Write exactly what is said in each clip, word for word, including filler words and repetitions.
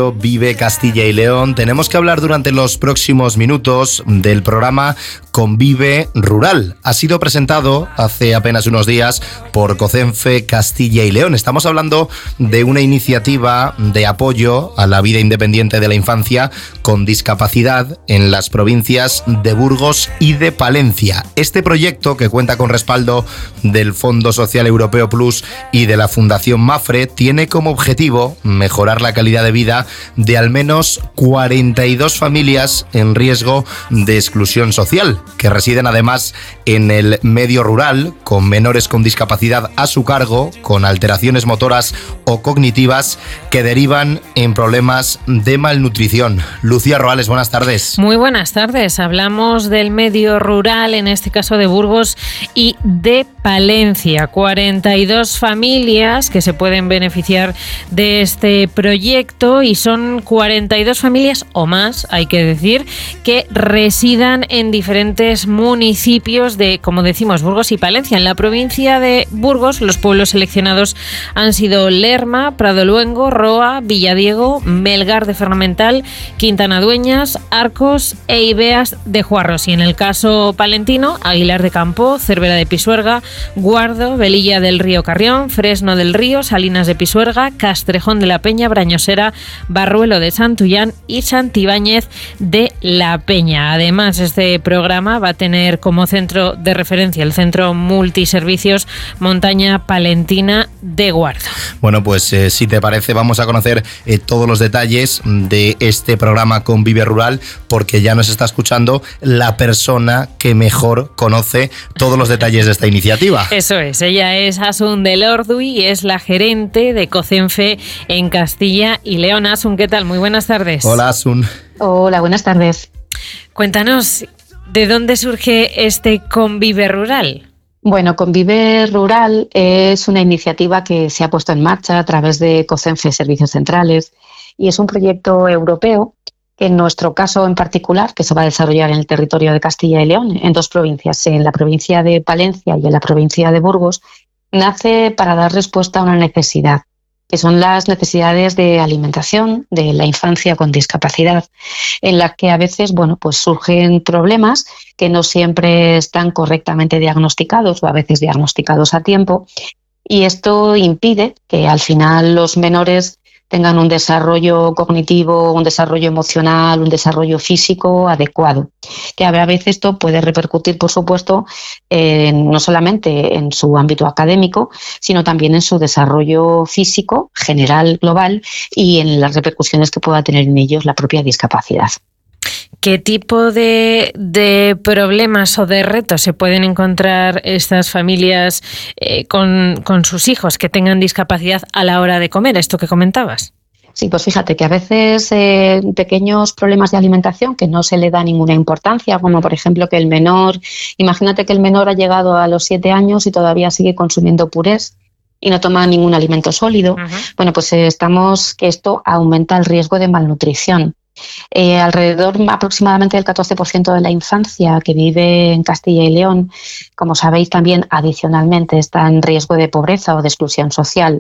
Radio Vive Castilla y León. Tenemos que hablar durante los próximos minutos del programa Convive Rural. Ha sido presentado hace apenas unos días por COCENFE Castilla y León. Estamos hablando de una iniciativa de apoyo a la vida independiente de la infancia con discapacidad en las provincias de Burgos y de Palencia. Este proyecto, que cuenta con respaldo del Fondo Social Europeo Plus y de la Fundación MAFRE, tiene como objetivo mejorar la calidad de vida de al menos cuarenta y dos familias en riesgo de exclusión social, que residen además en el medio rural, con menores con discapacidad a su cargo, con alteraciones motoras o cognitivas que derivan en problemas de malnutrición. Lucía Roales, buenas tardes. Muy buenas tardes. Hablamos del medio rural, en este caso de Burgos y de Palencia. cuarenta y dos familias que se pueden beneficiar de este proyecto, y son cuarenta y dos familias o más, hay que decir, que residan en diferentes municipios de, como decimos, Burgos y Palencia. En la provincia de Burgos, los pueblos seleccionados han sido Lerma, Pradoluengo, Roa, Villadiego, Melgar de Fernamental, Quintana Dueñas, Arcos e Ibeas de Juarros. Y en el caso palentino, Aguilar de Campo, Cervera de Pisuerga, Guardo, Velilla del Río Carrión, Fresno del Río, Salinas de Pisuerga, Castrejón de la Peña, Brañosera, Barruelo de Santullán y Santibáñez de la Peña. Además, este programa va a tener como centro de referencia el Centro Multiservicios Montaña Palentina de Guardo. Bueno, pues eh, si te parece, vamos a conocer eh, todos los detalles de este programa Convive Rural, porque ya nos está escuchando la persona que mejor conoce todos los detalles de esta iniciativa. Eso es, ella es Asun del Orduy y es la gerente de COCENFE en Castilla y León. Asun, ¿qué tal? Muy buenas tardes. Hola, Asun. Hola, buenas tardes. Cuéntanos, ¿de dónde surge este Convive Rural? Bueno, Convive Rural es una iniciativa que se ha puesto en marcha a través de COCENFE Servicios Centrales, y es un proyecto europeo que, en nuestro caso en particular, que se va a desarrollar en el territorio de Castilla y León, en dos provincias, en la provincia de Palencia y en la provincia de Burgos, nace para dar respuesta a una necesidad, que son las necesidades de alimentación de la infancia con discapacidad, en la que a veces, bueno, pues surgen problemas que no siempre están correctamente diagnosticados o a veces diagnosticados a tiempo, y esto impide que al final los menores tengan un desarrollo cognitivo, un desarrollo emocional, un desarrollo físico adecuado. Que a veces esto puede repercutir, por supuesto, eh, no solamente en su ámbito académico, sino también en su desarrollo físico general, global, y en las repercusiones que pueda tener en ellos la propia discapacidad. ¿Qué tipo de, de problemas o de retos se pueden encontrar estas familias eh, con, con sus hijos que tengan discapacidad a la hora de comer? Esto que comentabas. Sí, pues fíjate que a veces eh, pequeños problemas de alimentación que no se le da ninguna importancia, como por ejemplo que el menor, imagínate que el menor ha llegado a los siete años y todavía sigue consumiendo purés y no toma ningún alimento sólido. Uh-huh. Bueno, pues eh, estamos que esto aumenta el riesgo de malnutrición. Eh, alrededor aproximadamente del catorce por ciento de la infancia que vive en Castilla y León, como sabéis, también adicionalmente está en riesgo de pobreza o de exclusión social.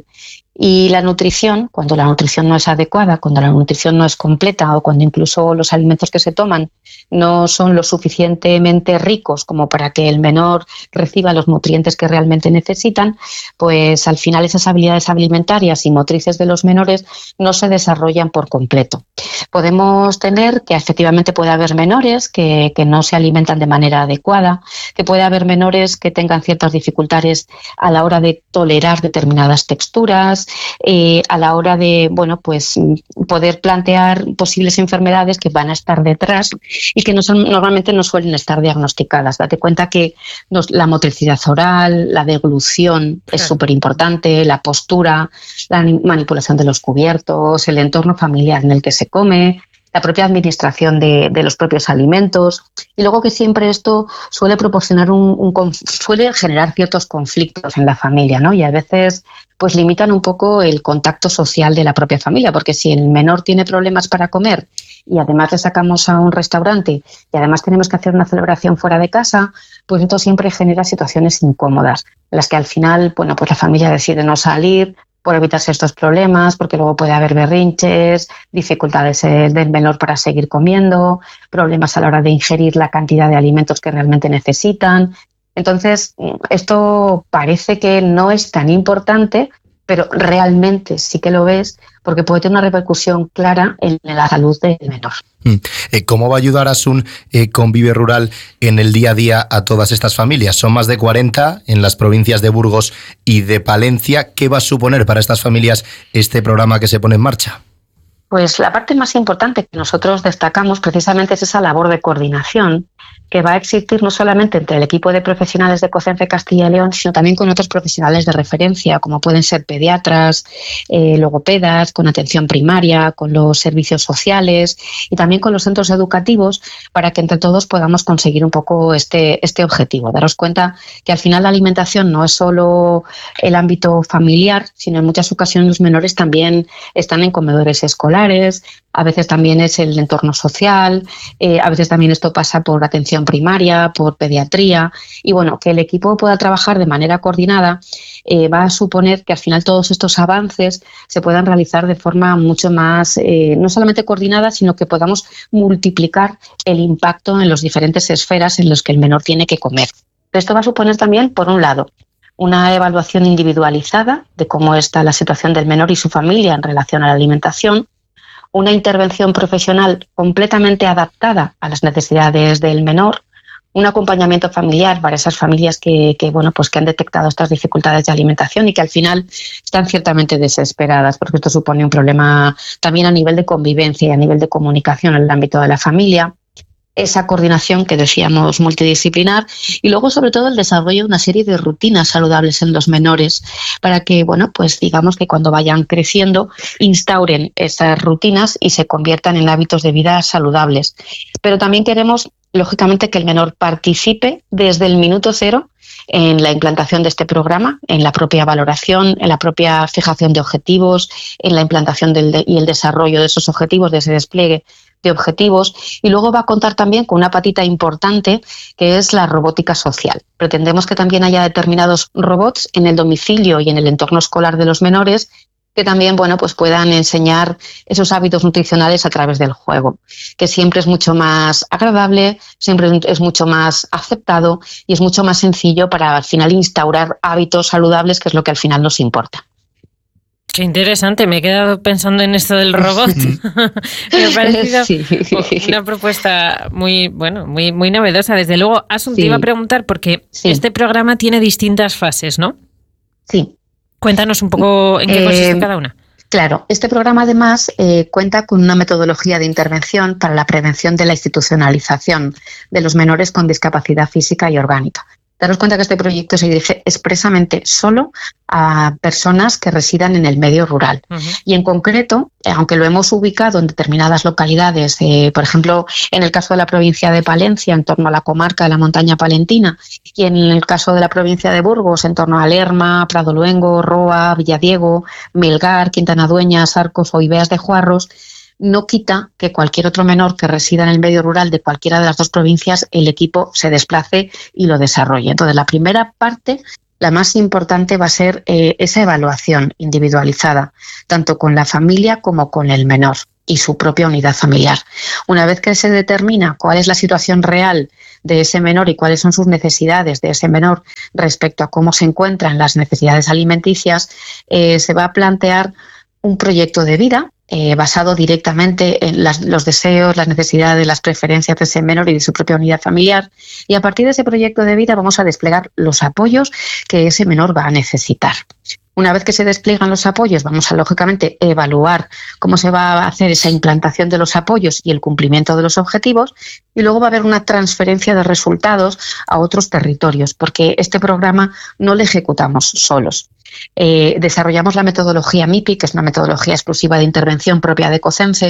Y la nutrición, cuando la nutrición no es adecuada, cuando la nutrición no es completa o cuando incluso los alimentos que se toman no son lo suficientemente ricos como para que el menor reciba los nutrientes que realmente necesitan, pues al final esas habilidades alimentarias y motrices de los menores no se desarrollan por completo. Podemos tener que efectivamente puede haber menores que, que no se alimentan de manera adecuada, que puede haber menores que tengan ciertas dificultades a la hora de tolerar determinadas texturas, eh, a la hora de bueno, pues poder plantear posibles enfermedades que van a estar detrás y que no son, normalmente no suelen estar diagnosticadas. Date cuenta que nos, la motricidad oral, la deglución es súper importante, la postura, la manipulación de los cubiertos, el entorno familiar en el que se come, la propia administración de, de los propios alimentos, y luego que siempre esto suele proporcionar un, un suele generar ciertos conflictos en la familia, ¿no? Y a veces pues limitan un poco el contacto social de la propia familia, porque si el menor tiene problemas para comer y además le sacamos a un restaurante y además tenemos que hacer una celebración fuera de casa, pues esto siempre genera situaciones incómodas, en las que al final, bueno, pues la familia decide no salir por evitarse estos problemas, porque luego puede haber berrinches, dificultades del menor para seguir comiendo, problemas a la hora de ingerir la cantidad de alimentos que realmente necesitan. Entonces, esto parece que no es tan importante, pero realmente sí que lo es, porque puede tener una repercusión clara en la salud del menor. ¿Cómo va a ayudar Asun eh, Convive Rural en el día a día a todas estas familias? Son más de cuarenta en las provincias de Burgos y de Palencia. ¿Qué va a suponer para estas familias este programa que se pone en marcha? Pues la parte más importante que nosotros destacamos precisamente es esa labor de coordinación que va a existir no solamente entre el equipo de profesionales de COCENFE Castilla y León, sino también con otros profesionales de referencia, como pueden ser pediatras, eh, logopedas, con atención primaria, con los servicios sociales y también con los centros educativos, para que entre todos podamos conseguir un poco este, este objetivo. Daros cuenta que al final la alimentación no es solo el ámbito familiar, sino en muchas ocasiones los menores también están en comedores escolares, a veces también es el entorno social, eh, a veces también esto pasa por atención primaria, por pediatría, y bueno, que el equipo pueda trabajar de manera coordinada eh, va a suponer que al final todos estos avances se puedan realizar de forma mucho más, eh, no solamente coordinada, sino que podamos multiplicar el impacto en las diferentes esferas en las que el menor tiene que comer. Esto va a suponer también, por un lado, una evaluación individualizada de cómo está la situación del menor y su familia en relación a la alimentación, una intervención profesional completamente adaptada a las necesidades del menor, un acompañamiento familiar para esas familias que, que, bueno, pues que han detectado estas dificultades de alimentación y que al final están ciertamente desesperadas, porque esto supone un problema también a nivel de convivencia y a nivel de comunicación en el ámbito de la familia. Esa coordinación que decíamos multidisciplinar y luego sobre todo el desarrollo de una serie de rutinas saludables en los menores para que, bueno, pues digamos que cuando vayan creciendo instauren esas rutinas y se conviertan en hábitos de vida saludables. Pero también queremos, lógicamente, que el menor participe desde el minuto cero en la implantación de este programa, en la propia valoración, en la propia fijación de objetivos, en la implantación del de, y el desarrollo de esos objetivos, de ese despliegue de objetivos, y luego va a contar también con una patita importante que es la robótica social. Pretendemos que también haya determinados robots en el domicilio y en el entorno escolar de los menores que también, bueno, pues puedan enseñar esos hábitos nutricionales a través del juego, que siempre es mucho más agradable, siempre es mucho más aceptado y es mucho más sencillo para al final instaurar hábitos saludables, que es lo que al final nos importa. Qué interesante, me he quedado pensando en esto del robot. Me ha parecido sí. una propuesta muy, bueno, muy, muy novedosa. Desde luego, Asun, sí. te iba a preguntar, porque sí. este programa tiene distintas fases, ¿no? Sí. Cuéntanos un poco en qué consiste eh, cada una. Claro, este programa además eh, cuenta con una metodología de intervención para la prevención de la institucionalización de los menores con discapacidad física y orgánica. Daros cuenta que este proyecto se dirige expresamente solo a personas que residan en el medio rural. Uh-huh. Y en concreto, aunque lo hemos ubicado en determinadas localidades, eh, por ejemplo, en el caso de la provincia de Palencia, en torno a la comarca de la montaña palentina, y en el caso de la provincia de Burgos, en torno a Lerma, Prado Luengo, Roa, Villadiego, Melgar, Quintana Dueñas, Arcos o Ibeas de Juarros, no quita que cualquier otro menor que resida en el medio rural de cualquiera de las dos provincias, el equipo se desplace y lo desarrolle. Entonces, la primera parte, la más importante, va a ser eh, esa evaluación individualizada, tanto con la familia como con el menor y su propia unidad familiar. Una vez que se determina cuál es la situación real de ese menor y cuáles son sus necesidades de ese menor respecto a cómo se encuentran las necesidades alimenticias, eh, se va a plantear un proyecto de vida Eh, basado directamente en las, los deseos, las necesidades, las preferencias de ese menor y de su propia unidad familiar. Y a partir de ese proyecto de vida vamos a desplegar los apoyos que ese menor va a necesitar. Una vez que se despliegan los apoyos, vamos a, lógicamente, evaluar cómo se va a hacer esa implantación de los apoyos y el cumplimiento de los objetivos, y luego va a haber una transferencia de resultados a otros territorios, porque este programa no lo ejecutamos solos. Eh, desarrollamos la metodología M I P I, que es una metodología exclusiva de intervención propia de COCENFE,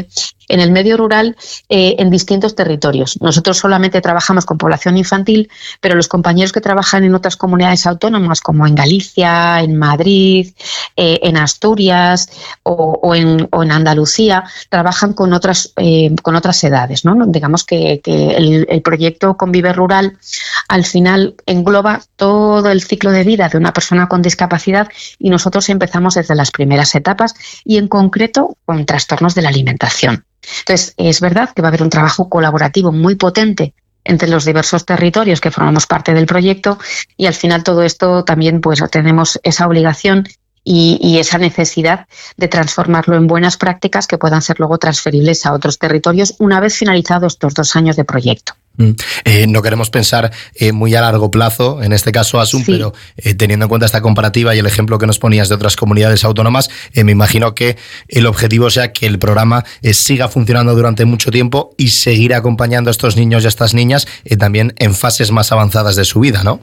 en el medio rural eh, en distintos territorios. Nosotros solamente trabajamos con población infantil, pero los compañeros que trabajan en otras comunidades autónomas, como en Galicia, en Madrid, eh, en Asturias o, o, en, o en Andalucía, trabajan con otras, eh, con otras edades, ¿no? Digamos que, que el, el proyecto Convive Rural al final engloba todo el ciclo de vida de una persona con discapacidad y nosotros empezamos desde las primeras etapas y en concreto con trastornos de la alimentación. Entonces, es verdad que va a haber un trabajo colaborativo muy potente entre los diversos territorios que formamos parte del proyecto y al final todo esto también pues tenemos esa obligación y, y esa necesidad de transformarlo en buenas prácticas que puedan ser luego transferibles a otros territorios una vez finalizados estos dos años de proyecto. Eh, no queremos pensar eh, muy a largo plazo, en este caso Asun, sí. pero eh, teniendo en cuenta esta comparativa y el ejemplo que nos ponías de otras comunidades autónomas, eh, me imagino que el objetivo sea que el programa eh, siga funcionando durante mucho tiempo y seguir acompañando a estos niños y a estas niñas eh, también en fases más avanzadas de su vida, ¿no?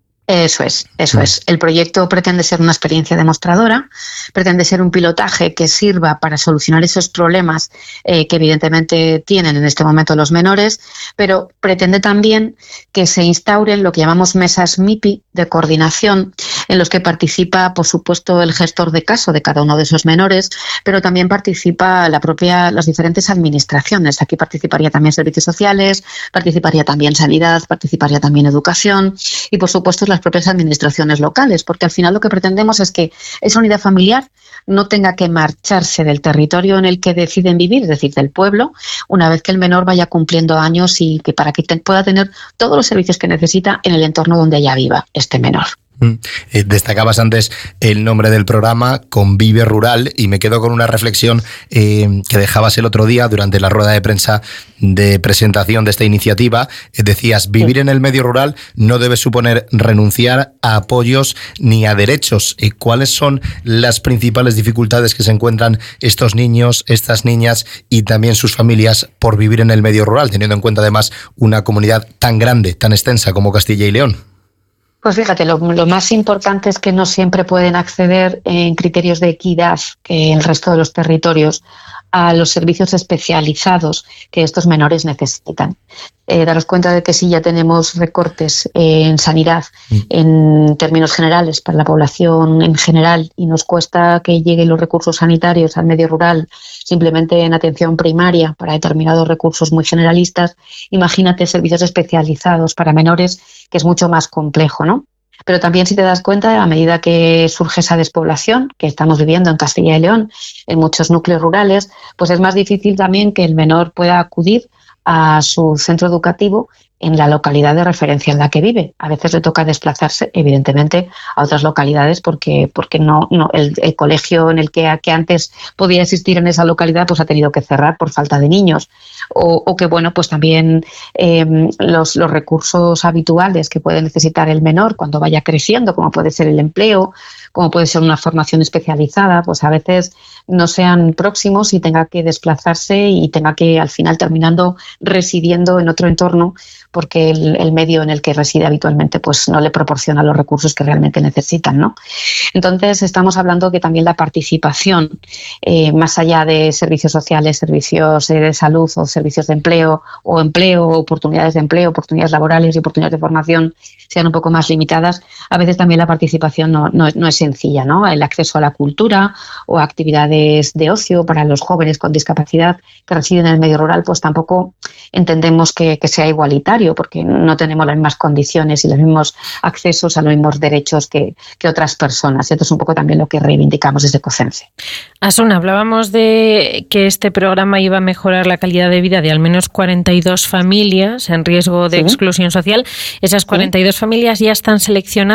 Eso es, eso es. El proyecto pretende ser una experiencia demostradora, pretende ser un pilotaje que sirva para solucionar esos problemas eh, que evidentemente tienen en este momento los menores, pero pretende también que se instauren lo que llamamos mesas M I P I de coordinación, en los que participa, por supuesto, el gestor de caso de cada uno de esos menores, pero también participa la propia, las diferentes administraciones. Aquí participaría también servicios sociales, participaría también sanidad, participaría también educación y, por supuesto, las propias administraciones locales, porque al final lo que pretendemos es que esa unidad familiar no tenga que marcharse del territorio en el que deciden vivir, es decir, del pueblo, una vez que el menor vaya cumpliendo años y que para que te, pueda tener todos los servicios que necesita en el entorno donde ya viva este menor. Eh, destacabas antes el nombre del programa, Convive Rural, y me quedo con una reflexión eh, que dejabas el otro día durante la rueda de prensa de presentación de esta iniciativa. Eh, decías, vivir sí. en el medio rural no debe suponer renunciar a apoyos ni a derechos. Eh, ¿Cuáles son las principales dificultades que se encuentran estos niños, estas niñas y también sus familias por vivir en el medio rural, teniendo en cuenta además una comunidad tan grande, tan extensa como Castilla y León? Pues fíjate, lo, lo más importante es que no siempre pueden acceder en criterios de equidad que el resto de los territorios a los servicios especializados que estos menores necesitan. Eh, daros cuenta de que sí ya tenemos recortes en sanidad en términos generales para la población en general y nos cuesta que lleguen los recursos sanitarios al medio rural simplemente en atención primaria para determinados recursos muy generalistas. Imagínate servicios especializados para menores, que es mucho más complejo, ¿no? Pero también, si te das cuenta, a medida que surge esa despoblación que estamos viviendo en Castilla y León, en muchos núcleos rurales, pues es más difícil también que el menor pueda acudir a su centro educativo en la localidad de referencia en la que vive. A veces le toca desplazarse, evidentemente, a otras localidades porque, porque no, no el, el colegio en el que, que antes podía existir en esa localidad pues ha tenido que cerrar por falta de niños. O, o que, bueno, pues también eh, los, los recursos habituales que puede necesitar el menor cuando vaya creciendo, como puede ser el empleo, como puede ser una formación especializada, pues a veces no sean próximos y tenga que desplazarse y tenga que al final terminando residiendo en otro entorno porque el, el medio en el que reside habitualmente pues no le proporciona los recursos que realmente necesitan, ¿no? Entonces estamos hablando que también la participación, eh, más allá de servicios sociales, servicios eh, de salud o servicios de empleo o empleo, oportunidades de empleo, oportunidades laborales y oportunidades de formación sean un poco más limitadas, a veces también la participación no, no, no es sencilla, ¿no? El acceso a la cultura o a actividades de ocio para los jóvenes con discapacidad que residen en el medio rural, pues tampoco entendemos que, que sea igualitario, porque no tenemos las mismas condiciones y los mismos accesos a los mismos derechos que, que otras personas. Esto es un poco también lo que reivindicamos desde COCENFE. Asun, hablábamos de que este programa iba a mejorar la calidad de vida de al menos cuarenta y dos familias en riesgo de ¿Sí? exclusión social. Esas cuarenta y dos ¿Sí? familias ya están seleccionadas